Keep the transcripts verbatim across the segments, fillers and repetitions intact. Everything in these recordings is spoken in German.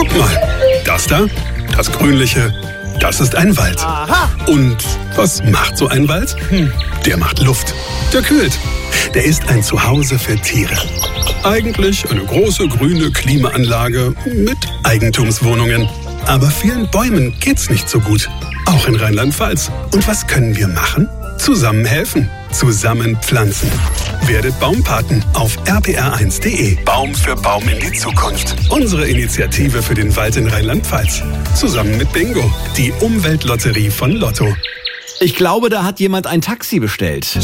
Guck mal, das da, das Grünliche, das ist ein Wald. Aha. Und was macht so ein Wald? Hm, der macht Luft, der kühlt. Der ist ein Zuhause für Tiere. Eigentlich eine große grüne Klimaanlage mit Eigentumswohnungen. Aber vielen Bäumen geht's nicht so gut. Auch in Rheinland-Pfalz. Und was können wir machen? Zusammen helfen. Zusammen pflanzen. Werdet Baumpaten auf r p r eins punkt d e. Baum für Baum in die Zukunft. Unsere Initiative für den Wald in Rheinland-Pfalz. Zusammen mit Bingo, die Umweltlotterie von Lotto. Ich glaube, da hat jemand ein Taxi bestellt.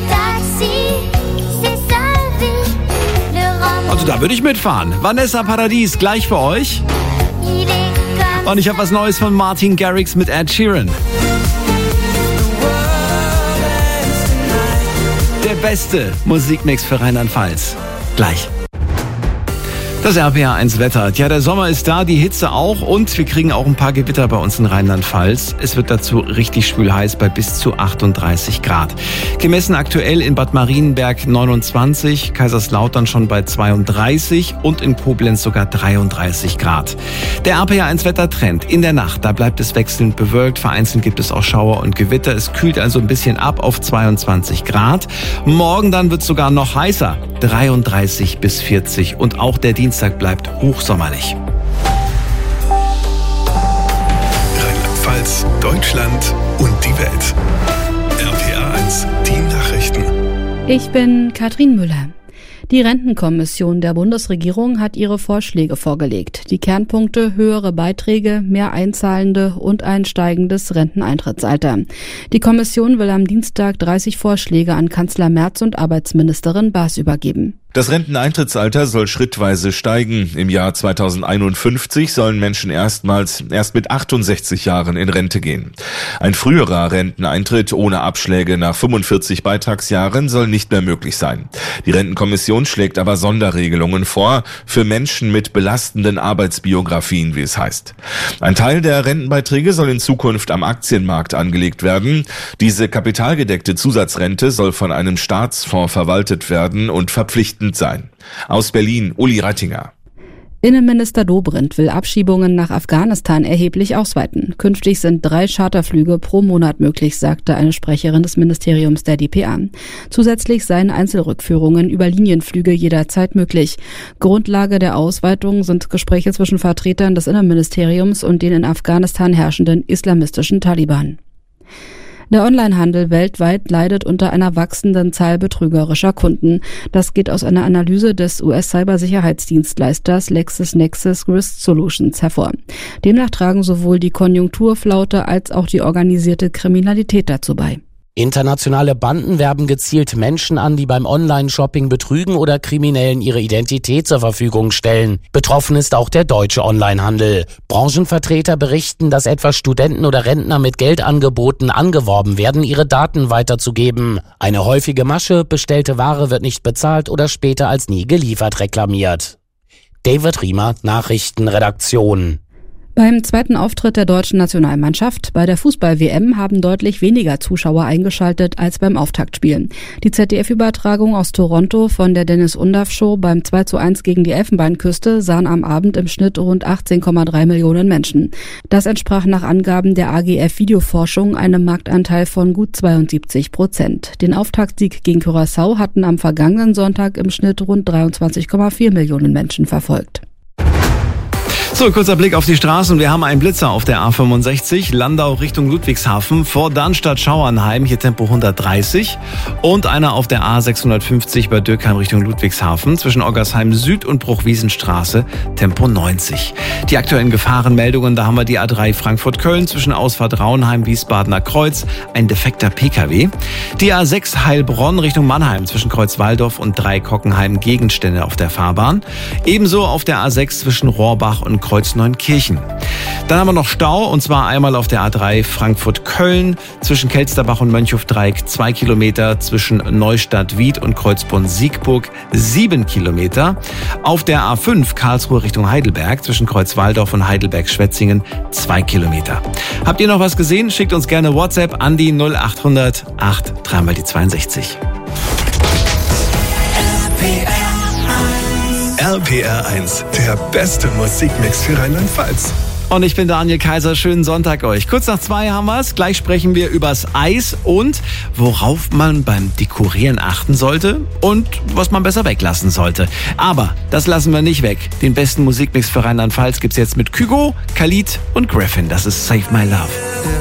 Also da würde ich mitfahren. Vanessa Paradis, gleich für euch. Und ich habe was Neues von Martin Garrix mit Ed Sheeran. Der beste Musikmix für Rheinland-Pfalz. Gleich. Das R P R eins Wetter. Ja, der Sommer ist da, die Hitze auch und wir kriegen auch ein paar Gewitter bei uns in Rheinland-Pfalz. Es wird dazu richtig schwül-heiß bei bis zu achtunddreißig Grad. Gemessen aktuell in Bad Marienberg neunundzwanzig, Kaiserslautern schon bei zweiunddreißig und in Koblenz sogar dreiunddreißig Grad. Der R P R eins Wettertrend in der Nacht, da bleibt es wechselnd bewölkt, vereinzelt gibt es auch Schauer und Gewitter. Es kühlt also ein bisschen ab auf zweiundzwanzig Grad. Morgen dann wird es sogar noch heißer, dreiunddreißig bis vierzig und auch der Dienstag Dienstag bleibt hochsommerlich. Rheinland-Pfalz, Deutschland und die Welt. R P R eins, die Nachrichten. Ich bin Katrin Müller. Die Rentenkommission der Bundesregierung hat ihre Vorschläge vorgelegt. Die Kernpunkte: höhere Beiträge, mehr Einzahlende und ein steigendes Renteneintrittsalter. Die Kommission will am Dienstag dreißig Vorschläge an Kanzler Merz und Arbeitsministerin Baas übergeben. Das Renteneintrittsalter soll schrittweise steigen. Im Jahr zweitausendeinundfünfzig sollen Menschen erstmals erst mit achtundsechzig Jahren in Rente gehen. Ein früherer Renteneintritt ohne Abschläge nach fünfundvierzig Beitragsjahren soll nicht mehr möglich sein. Die Rentenkommission schlägt aber Sonderregelungen vor für Menschen mit belastenden Arbeitsbiografien, wie es heißt. Ein Teil der Rentenbeiträge soll in Zukunft am Aktienmarkt angelegt werden. Diese kapitalgedeckte Zusatzrente soll von einem Staatsfonds verwaltet werden und verpflichtend sein. Aus Berlin, Uli Rattinger. Innenminister Dobrindt will Abschiebungen nach Afghanistan erheblich ausweiten. Künftig sind drei Charterflüge pro Monat möglich, sagte eine Sprecherin des Ministeriums der D P A. Zusätzlich seien Einzelrückführungen über Linienflüge jederzeit möglich. Grundlage der Ausweitung sind Gespräche zwischen Vertretern des Innenministeriums und den in Afghanistan herrschenden islamistischen Taliban. Der Onlinehandel weltweit leidet unter einer wachsenden Zahl betrügerischer Kunden. Das geht aus einer Analyse des U S-Cybersicherheitsdienstleisters LexisNexis Risk Solutions hervor. Demnach tragen sowohl die Konjunkturflaute als auch die organisierte Kriminalität dazu bei. Internationale Banden werben gezielt Menschen an, die beim Online-Shopping betrügen oder Kriminellen ihre Identität zur Verfügung stellen. Betroffen ist auch der deutsche Onlinehandel. Branchenvertreter berichten, dass etwa Studenten oder Rentner mit Geldangeboten angeworben werden, ihre Daten weiterzugeben. Eine häufige Masche: bestellte Ware wird nicht bezahlt oder später als nie geliefert reklamiert. David Riemer, Nachrichtenredaktion. Beim zweiten Auftritt der deutschen Nationalmannschaft bei der Fußball-W M haben deutlich weniger Zuschauer eingeschaltet als beim Auftaktspiel. Die Z D F-Übertragung aus Toronto von der Dennis-Undaff-Show beim zwei zu eins gegen die Elfenbeinküste sahen am Abend im Schnitt rund achtzehn Komma drei Millionen Menschen. Das entsprach nach Angaben der A G F Videoforschung einem Marktanteil von gut zweiundsiebzig Prozent. Den Auftaktsieg gegen Curaçao hatten am vergangenen Sonntag im Schnitt rund dreiundzwanzig Komma vier Millionen Menschen verfolgt. So, kurzer Blick auf die Straßen. Wir haben einen Blitzer auf der A fünfundsechzig, Landau Richtung Ludwigshafen, vor Darmstadt-Schauernheim, hier Tempo hundertdreißig. Und einer auf der A sechshundertfünfzig bei Dürkheim Richtung Ludwigshafen, zwischen Oggersheim Süd und Bruchwiesenstraße, Tempo neunzig. Die aktuellen Gefahrenmeldungen, da haben wir die A drei Frankfurt-Köln, zwischen Ausfahrt Raunheim, Wiesbadener Kreuz, ein defekter P K W. Die A sechs Heilbronn Richtung Mannheim, zwischen Kreuzwaldorf und Dreikockenheim, Gegenstände auf der Fahrbahn. Ebenso auf der A sechs zwischen Rohrbach und Kreuzneunkirchen. Dann haben wir noch Stau, und zwar einmal auf der A drei Frankfurt-Köln, zwischen Kelsterbach und Mönchhofdreieck zwei Kilometer, zwischen Neustadt-Wied und Kreuzborn-Siegburg sieben Kilometer. Auf der A fünf Karlsruhe Richtung Heidelberg, zwischen Kreuzwaldorf und Heidelberg-Schwetzingen zwei Kilometer. Habt ihr noch was gesehen? Schickt uns gerne WhatsApp an die null achthundert acht drei mal die zweiundsechzig. R P P R eins, der beste Musikmix für Rheinland-Pfalz. Und ich bin Daniel Kaiser. Schönen Sonntag euch. Kurz nach zwei haben wir es. Gleich sprechen wir übers Eis und worauf man beim Dekorieren achten sollte und was man besser weglassen sollte. Aber das lassen wir nicht weg. Den besten Musikmix für Rheinland-Pfalz gibt's jetzt mit Kygo, Khalid und Griffin. Das ist Save My Love.